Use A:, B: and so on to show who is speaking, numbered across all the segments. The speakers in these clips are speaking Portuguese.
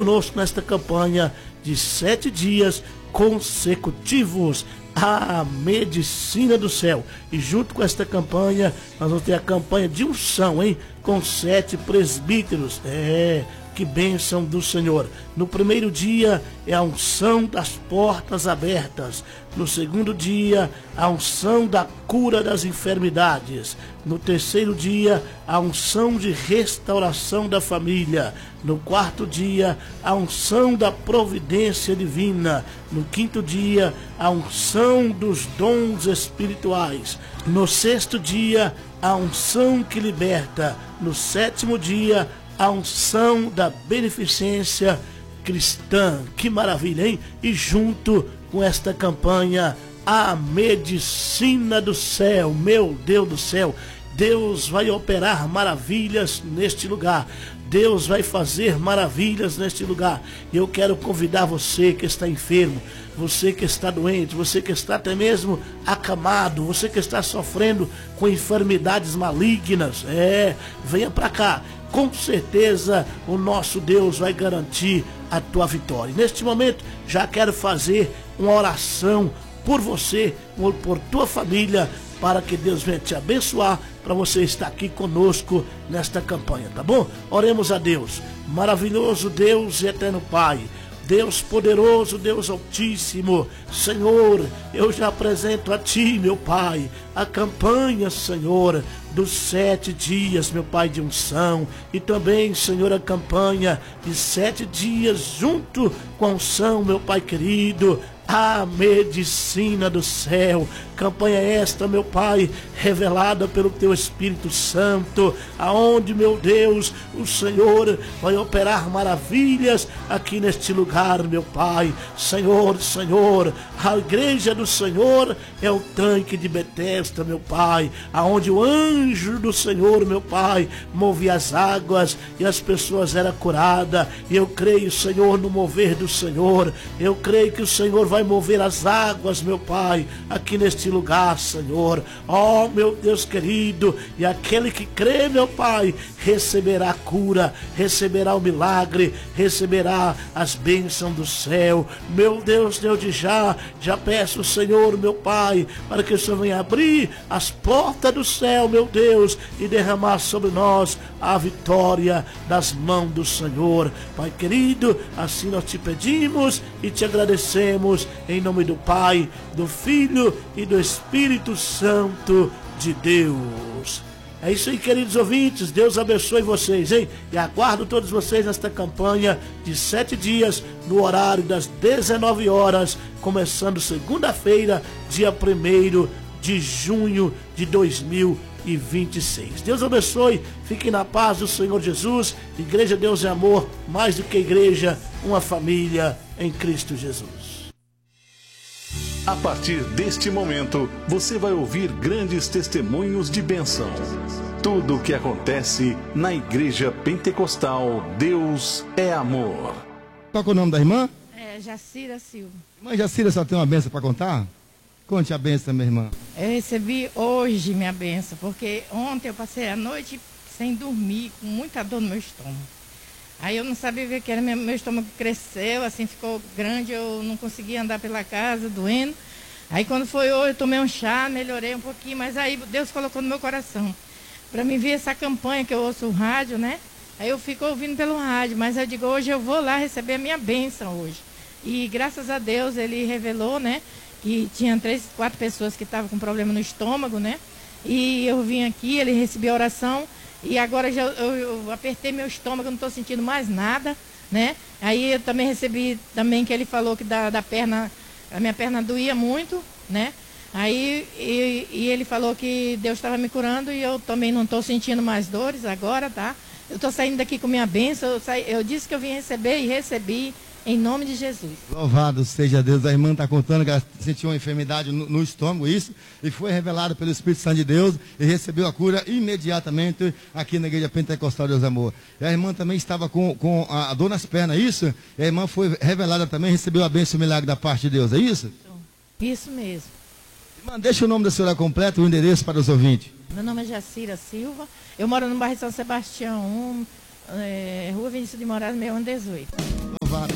A: conosco nesta campanha de 7 dias consecutivos, a medicina do céu. E junto com esta campanha, nós vamos ter a campanha de unção, hein? Com 7 presbíteros. Que bênção do Senhor. No primeiro dia é a unção das portas abertas. No segundo dia, a unção da cura das enfermidades. No terceiro dia, a unção de restauração da família. No quarto dia, a unção da providência divina. No quinto dia, a unção dos dons espirituais. No sexto dia, a unção que liberta. No sétimo dia, a unção da beneficência cristã. Que maravilha, hein? E junto com esta campanha, a medicina do céu. Meu Deus do céu, Deus vai operar maravilhas neste lugar. Deus vai fazer maravilhas neste lugar. E eu quero convidar você que está enfermo, você que está doente, você que está até mesmo acamado, você que está sofrendo com enfermidades malignas. Venha para cá. Com certeza o nosso Deus vai garantir a tua vitória. Neste momento já quero fazer uma oração por você, por tua família, para que Deus venha te abençoar, para você estar aqui conosco nesta campanha, tá bom? Oremos a Deus. Maravilhoso Deus e eterno Pai, Deus poderoso, Deus altíssimo, Senhor, eu já apresento a Ti, meu Pai, a campanha, Senhor, dos 7 dias, meu Pai, de unção, e também, Senhor, a campanha de 7 dias junto com a unção, meu Pai querido, a medicina do céu. Campanha esta, meu Pai, revelada pelo Teu Espírito Santo, aonde, meu Deus, o Senhor vai operar maravilhas aqui neste lugar, meu Pai. Senhor, a igreja do Senhor é o tanque de Betesda, meu Pai, aonde o anjo do Senhor, meu Pai, movia as águas e as pessoas eram curadas. E eu creio, Senhor, no mover do Senhor. Eu creio que o Senhor vai mover as águas, meu Pai, aqui neste lugar, Senhor. Oh, meu Deus querido, e aquele que crê, meu Pai, receberá a cura, receberá o milagre, receberá as bênçãos do céu. Meu Deus, de já peço, Senhor, meu Pai, para que o Senhor venha abrir as portas do céu, meu Deus, e derramar sobre nós a vitória das mãos do Senhor. Pai querido, assim nós te pedimos e te agradecemos, em nome do Pai, do Filho e do Espírito Santo de Deus. É isso aí, queridos ouvintes, Deus abençoe vocês, hein? E aguardo todos vocês nesta campanha de 7 dias, no horário das 19 horas, começando segunda-feira, dia 1º de junho de 2026. Deus abençoe, fiquem na paz do Senhor Jesus. Igreja Deus é Amor, mais do que igreja, uma família em Cristo Jesus.
B: A partir deste momento, você vai ouvir grandes testemunhos de bênção. Tudo o que acontece na Igreja Pentecostal Deus é Amor.
C: Qual é o nome da irmã?
D: Jacira Silva.
C: Irmã Jacira, só tem uma bênção para contar? Conte a bênção, minha irmã.
D: Eu recebi hoje minha bênção, porque ontem eu passei a noite sem dormir, com muita dor no meu estômago. Aí eu não sabia ver que era meu estômago cresceu, assim, ficou grande, eu não conseguia andar pela casa, doendo. Aí quando foi hoje, eu tomei um chá, melhorei um pouquinho, mas aí Deus colocou no meu coração para mim ver essa campanha que eu ouço o rádio, né? Aí eu fico ouvindo pelo rádio, mas eu digo, hoje eu vou lá receber a minha bênção hoje. E graças a Deus ele revelou, né, que tinha 3, 4 pessoas que estavam com problema no estômago, né? E eu vim aqui, ele recebeu a oração. E agora eu apertei meu estômago, não estou sentindo mais nada, né? Aí eu também recebi também que ele falou que da perna, a minha perna doía muito, né? Aí e ele falou que Deus estava me curando e eu também não estou sentindo mais dores agora, tá? Eu estou saindo daqui com minha bênção, eu disse que eu vim receber e recebi. Em nome de Jesus.
C: Louvado seja Deus. A irmã está contando que ela sentiu uma enfermidade no estômago, isso, e foi revelado pelo Espírito Santo de Deus e recebeu a cura imediatamente aqui na Igreja Pentecostal Deus Amor. E a irmã também estava com a dor nas pernas, isso? E a irmã foi revelada também, recebeu a bênção e o milagre da parte de Deus, é isso?
D: Isso mesmo.
C: Irmã, deixa o nome da senhora completo, o endereço para os ouvintes.
D: Meu nome é Jacira Silva, eu moro no bairro São Sebastião 1, Rua Vinícius de Moraes, 6118.
C: Louvado.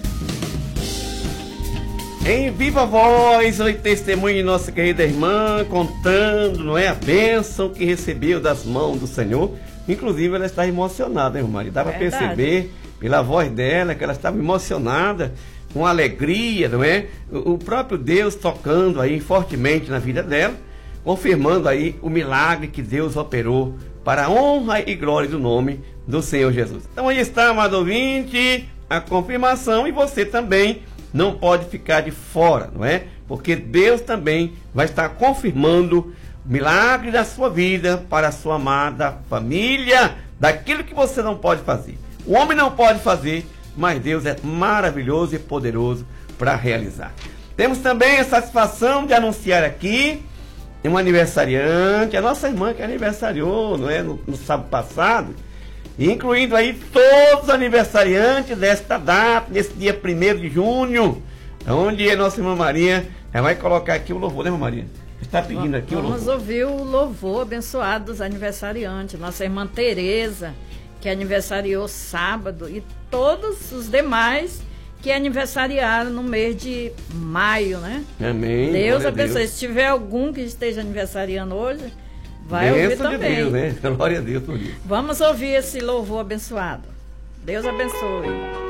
E: Em viva voz, o testemunho de nossa querida irmã, contando, não é, a bênção que recebeu das mãos do Senhor. Inclusive, ela está emocionada, irmã Maria. Dá para perceber pela voz dela que ela estava emocionada, com alegria, não é? O próprio Deus tocando aí fortemente na vida dela, confirmando aí o milagre que Deus operou para a honra e glória do nome do Senhor Jesus. Então aí está, amado ouvinte, a confirmação, e você também não pode ficar de fora, não é? Porque Deus também vai estar confirmando o milagre da sua vida para a sua amada família, daquilo que você não pode fazer. O homem não pode fazer, mas Deus é maravilhoso e poderoso para realizar. Temos também a satisfação de anunciar aqui um aniversariante, a nossa irmã que aniversariou, não é? No sábado passado, incluindo aí todos os aniversariantes desta data, nesse dia 1º de junho, onde a nossa irmã Maria vai colocar aqui o louvor, né, irmã Maria? Está pedindo aqui o louvor.
F: Vamos ouvir o louvor abençoado dos aniversariantes, nossa irmã Tereza, que aniversariou sábado, e todos os demais que aniversariaram no mês de maio, né?
E: Amém.
F: Deus abençoe. Se tiver algum que esteja aniversariando hoje, vai ouvir também.
E: De Deus, né? Glória a Deus por isso.
F: Vamos ouvir esse louvor abençoado. Deus abençoe.